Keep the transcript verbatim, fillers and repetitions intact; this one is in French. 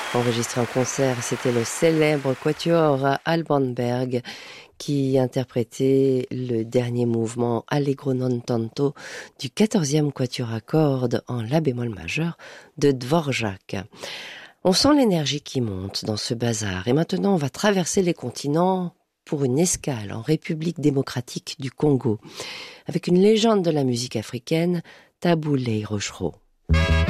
Enregistré en concert, c'était le célèbre quatuor Alban Berg qui interprétait le dernier mouvement Allegro non tanto du quatorzième quatuor à cordes en la bémol majeur de Dvorak. On sent l'énergie qui monte dans ce bazar et maintenant on va traverser les continents pour une escale en République démocratique du Congo avec une légende de la musique africaine, Tabu Ley Rochereau.